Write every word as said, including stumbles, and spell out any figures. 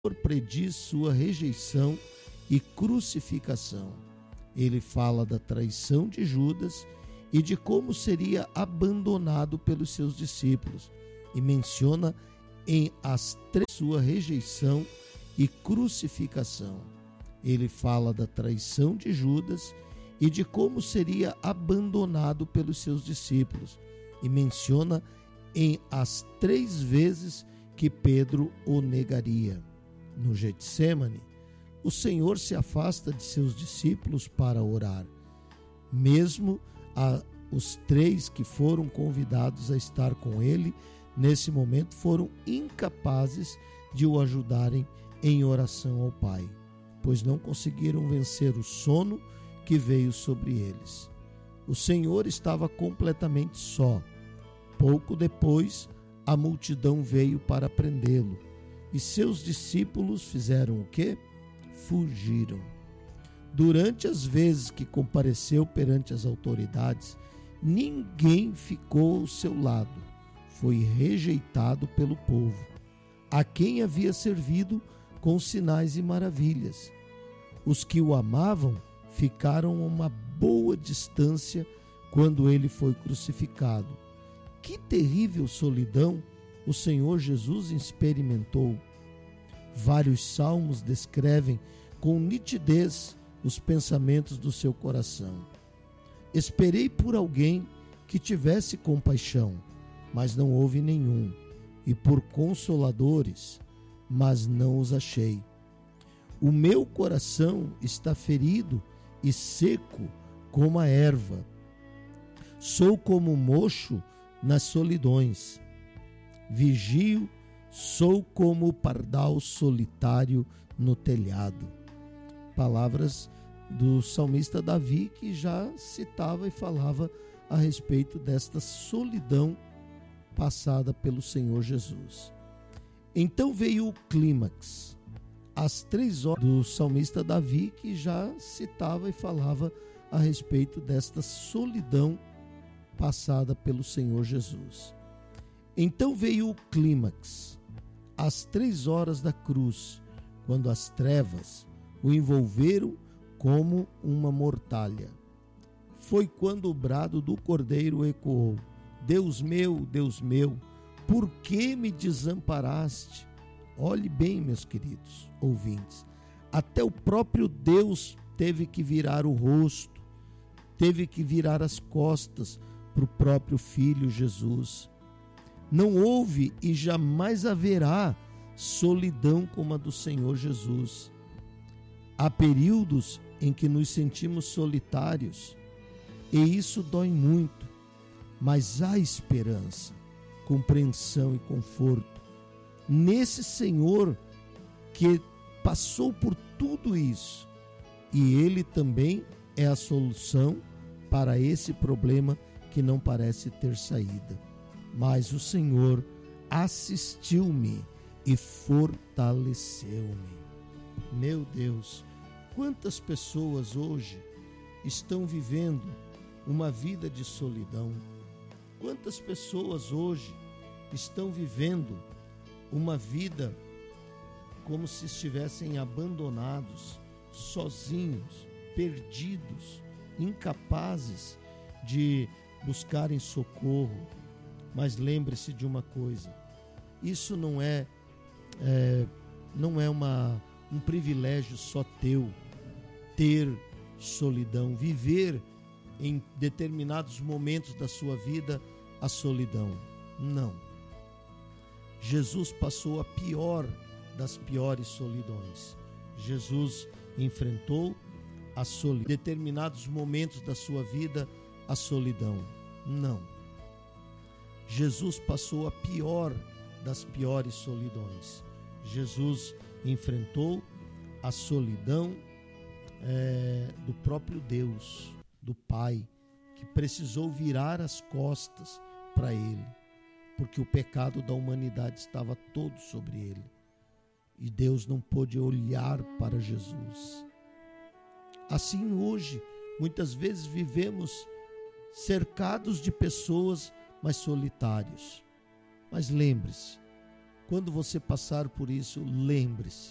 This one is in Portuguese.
prediz sua rejeição e crucificação. Ele fala da traição de Judas e de como seria abandonado pelos seus discípulos, e menciona em as três sua rejeição e crucificação. Ele fala da traição de Judas e de como seria abandonado pelos seus discípulos, e menciona em as três vezes que Pedro o negaria. No Getsêmani, o Senhor se afasta de seus discípulos para orar. Mesmo a, os três que foram convidados a estar com ele, nesse momento foram incapazes de o ajudarem em oração ao Pai, pois não conseguiram vencer o sono que veio sobre eles. O Senhor estava completamente só. Pouco depois, a multidão veio para prendê-lo, e seus discípulos fizeram o quê? Fugiram. Durante as vezes que compareceu perante as autoridades, ninguém ficou ao seu lado. Foi rejeitado pelo povo, a quem havia servido com sinais e maravilhas. Os que o amavam ficaram a uma boa distância quando ele foi crucificado. Que terrível solidão o Senhor Jesus experimentou. Vários salmos descrevem com nitidez os pensamentos do seu coração. Esperei por alguém que tivesse compaixão, mas não houve nenhum, e por consoladores, mas não os achei. O meu coração está ferido e seco como a erva. Sou como mocho nas solidões. Vigio, sou como o pardal solitário no telhado. Palavras do salmista Davi, que já citava e falava a respeito desta solidão passada pelo Senhor Jesus. Então veio o clímax. As três horas do salmista Davi, que já citava e falava a respeito desta solidão passada pelo Senhor Jesus. Então veio o clímax, às três horas da cruz, quando as trevas o envolveram como uma mortalha. Foi quando o brado do cordeiro ecoou: Deus meu, Deus meu, por que me desamparaste? Olhe bem, meus queridos ouvintes, até o próprio Deus teve que virar o rosto, teve que virar as costas para o próprio Filho Jesus. Não houve e jamais haverá solidão como a do Senhor Jesus. Há períodos em que nos sentimos solitários, e isso dói muito, mas há esperança, compreensão e conforto nesse Senhor que passou por tudo isso, e Ele também é a solução para esse problema que não parece ter saída. Mas o Senhor assistiu-me e fortaleceu-me. Meu Deus, quantas pessoas hoje estão vivendo uma vida de solidão? Quantas pessoas hoje estão vivendo uma vida como se estivessem abandonados, sozinhos, perdidos, incapazes de buscarem socorro? Mas lembre-se de uma coisa: isso não é, é não é uma, um privilégio só teu, ter solidão, viver em determinados momentos da sua vida a solidão. Não. Jesus passou a pior das piores solidões. Jesus enfrentou a solidão. Em determinados momentos da sua vida a solidão. Não. Jesus passou a pior das piores solidões. Jesus enfrentou a solidão é, do próprio Deus, do Pai, que precisou virar as costas para Ele, porque o pecado da humanidade estava todo sobre Ele, e Deus não pôde olhar para Jesus. Assim hoje, muitas vezes vivemos cercados de pessoas, mas solitários. Mas lembre-se, quando você passar por isso, lembre-se